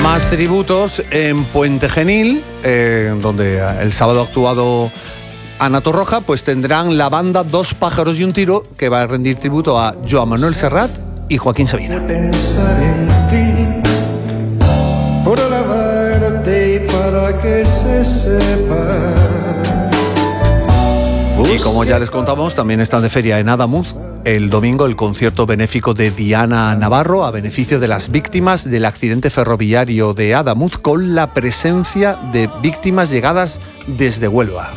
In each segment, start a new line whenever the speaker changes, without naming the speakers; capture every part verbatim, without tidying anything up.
Más tributos en Puente Genil, eh, donde el sábado ha actuado Ana Torroja, pues tendrán la banda Dos Pájaros y un Tiro, que va a rendir tributo a Joan Manuel Serrat y Joaquín Sabina.
Pensar en ti, por alabarte y para que se sepa.
Y como ya les contamos, también están de feria en Adamuz el domingo el concierto benéfico de Diana Navarro a beneficio de las víctimas del accidente ferroviario de Adamuz, con la presencia de víctimas llegadas desde Huelva.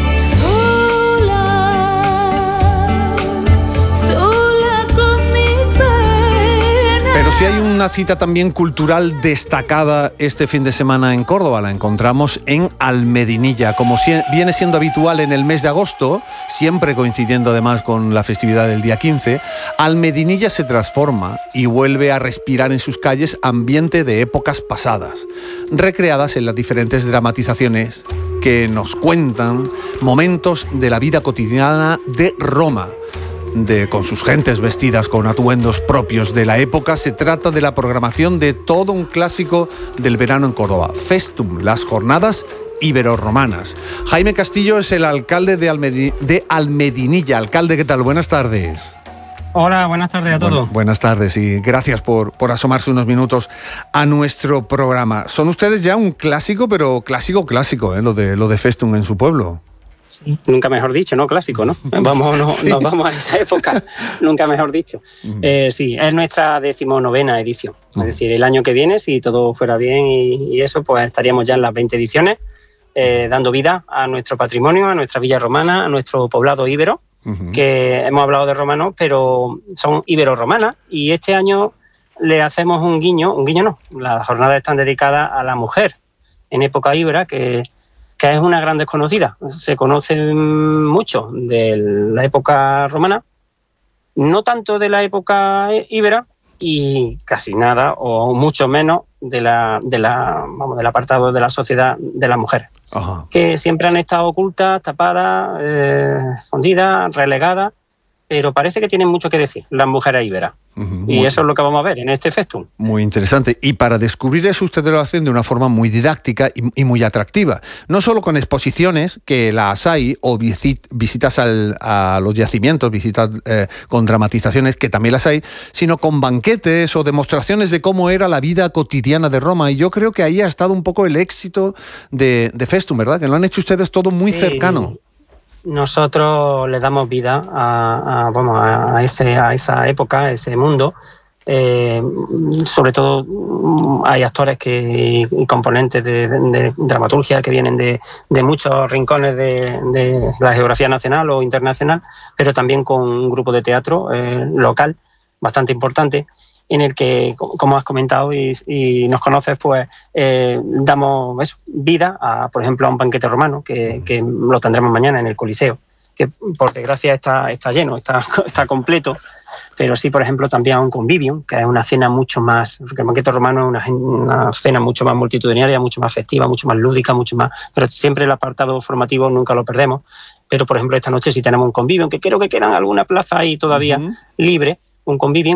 Pero si hay una cita también cultural destacada este fin de semana en Córdoba, la encontramos en Almedinilla. Como si viene siendo habitual en el mes de agosto, siempre coincidiendo además con la festividad del día quince, Almedinilla se transforma y vuelve a respirar en sus calles ambiente de épocas pasadas, recreadas en las diferentes dramatizaciones que nos cuentan momentos de la vida cotidiana de Roma. De, con sus gentes vestidas con atuendos propios de la época. Se trata de la programación de todo un clásico del verano en Córdoba, Festum, las jornadas ibero-romanas. Jaime Castillo es el alcalde de, Almedi- de Almedinilla. Alcalde, ¿qué tal? Buenas tardes.
Hola, buenas tardes a todos.
Bueno, buenas tardes y gracias por, por asomarse unos minutos a nuestro programa. Son ustedes ya un clásico, pero clásico, clásico, ¿eh? lo de, lo de Festum en su pueblo.
Sí, nunca mejor dicho, ¿no? Clásico, ¿no? Vamos, no, sí. Nos vamos a esa época, nunca mejor dicho. Uh-huh. Eh, sí, es nuestra decimonovena edición. Uh-huh. Es decir, el año que viene, si todo fuera bien y, y eso, pues estaríamos ya en las veinte ediciones, eh, dando vida a nuestro patrimonio, a nuestra villa romana, a nuestro poblado íbero, uh-huh. que hemos hablado de romanos, pero son ibero-romanas, y este año le hacemos un guiño, un guiño no, las jornadas están dedicadas a la mujer en época íbera, que que es una gran desconocida. Se conoce mucho de la época romana, no tanto de la época íbera y casi nada o mucho menos de la, de la, vamos, del apartado de la sociedad de las mujeres, Ajá. que siempre han estado ocultas, tapadas, eh, escondidas, relegadas, pero parece que tienen mucho que decir las mujeres íberas. Uh-huh, y eso es lo que vamos a ver en este Festum.
Muy interesante. Y para descubrir eso ustedes lo hacen de una forma muy didáctica y, y muy atractiva. No solo con exposiciones, que las hay, o visit, visitas al, a los yacimientos, visitas eh, con dramatizaciones, que también las hay, sino con banquetes o demostraciones de cómo era la vida cotidiana de Roma. Y yo creo que ahí ha estado un poco el éxito de, de Festum, ¿verdad? Que lo han hecho ustedes todo muy sí. cercano.
Nosotros le damos vida a, a, vamos, a, ese, a esa época, a ese mundo. Eh, sobre todo hay actores que, y componentes de, de, de dramaturgia que vienen de, de muchos rincones de, de la geografía nacional o internacional, pero también con un grupo de teatro eh, local bastante importante, en el que, como has comentado y, y nos conoces, pues eh, damos eso, vida, a, por ejemplo, a un banquete romano, que, que lo tendremos mañana en el Coliseo, que por desgracia está, está lleno, está, está completo, pero sí, por ejemplo, también a un convivium, que es una cena mucho más, porque el banquete romano es una, una cena mucho más multitudinaria, mucho más festiva, mucho más lúdica, mucho más, pero siempre el apartado formativo nunca lo perdemos. Pero, por ejemplo, esta noche sí tenemos un convivium, que creo que quedan alguna plaza ahí todavía uh-huh. libre, un convivium